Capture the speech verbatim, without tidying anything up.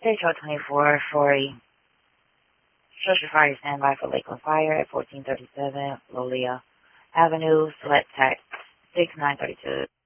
Detroit twenty-four forty. Structure fire standby for Lakeland Fire at fourteen thirty-seven Lolia Avenue, select tax six nine thirty-two.